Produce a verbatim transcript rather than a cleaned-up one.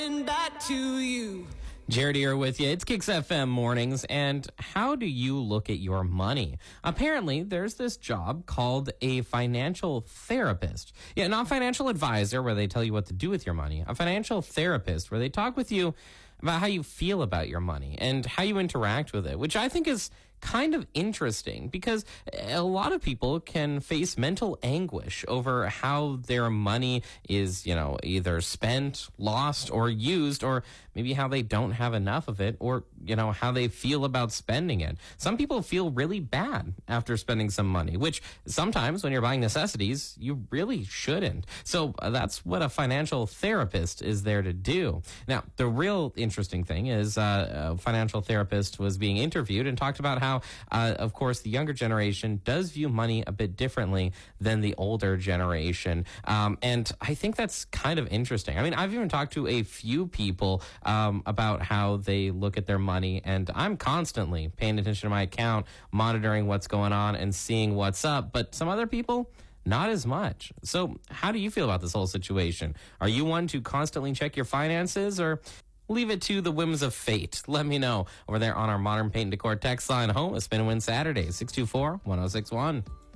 Back to you. Jared here with you. It's Kicks F M mornings. And how do you look at your money? Apparently, there's this job called a financial therapist. Yeah, not financial advisor where they tell you what to do with your money. A financial therapist where they talk with you about how you feel about your money and how you interact with it, which I think is kind of interesting because a lot of people can face mental anguish over how their money is, you know, either spent, lost, or used, or maybe how they don't have enough of it, or, you know, how they feel about spending it. Some people feel really bad after spending some money, which sometimes when you're buying necessities, you really shouldn't. So uh, that's what a financial therapist is there to do. Now, the real interesting thing is uh, a financial therapist was being interviewed and talked about how Uh, of course, the younger generation does view money a bit differently than the older generation. Um, and I think that's kind of interesting. I mean, I've even talked to a few people um, about how they look at their money, and I'm constantly paying attention to my account, monitoring what's going on and seeing what's up. But some other people, not as much. So how do you feel about this whole situation? Are you one to constantly check your finances, or leave it to the whims of fate? Let me know over there on our Modern Paint and Decor text line. Home of Spin and Win Saturday, six two four, one oh six one.